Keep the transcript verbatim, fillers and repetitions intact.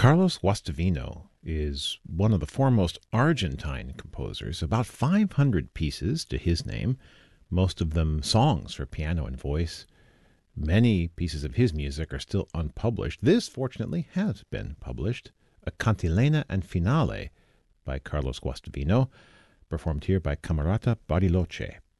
Carlos Guastavino is one of the foremost Argentine composers, about five hundred pieces to his name, most of them songs for piano and voice. Many pieces of his music are still unpublished. This, fortunately, has been published, A Cantilena and Finale by Carlos Guastavino, performed here by Camerata Bariloche.